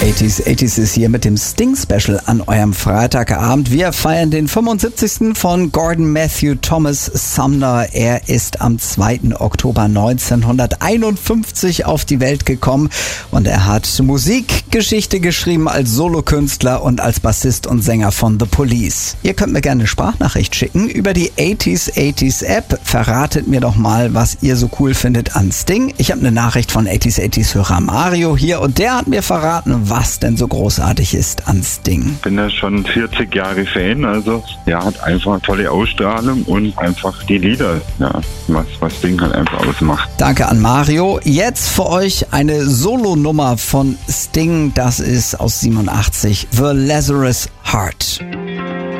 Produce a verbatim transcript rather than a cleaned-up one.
achtziger achtziger ist hier mit dem Sting-Special an eurem Freitagabend. Wir feiern den fünfundsiebzigsten von Gordon Matthew Thomas Sumner. Er ist am zweiten Oktober neunzehnhunderteinundfünfzig auf die Welt gekommen und er hat Musikgeschichte geschrieben als Solokünstler und als Bassist und Sänger von The Police. Ihr könnt mir gerne eine Sprachnachricht schicken über die achtziger achtziger App. Verratet mir doch mal, was ihr so cool findet an Sting. Ich habe eine Nachricht von achtziger achtziger Hörer Mario hier und der hat mir verraten, was denn so großartig ist an Sting. Ich bin ja schon vierzig Jahre Fan, also er hat einfach eine tolle Ausstrahlung und einfach die Lieder, ja, was, was Sting halt einfach ausmacht. Danke an Mario. Jetzt für euch eine Solonummer von Sting, das ist aus siebenundachtzig, The Lazarus Heart.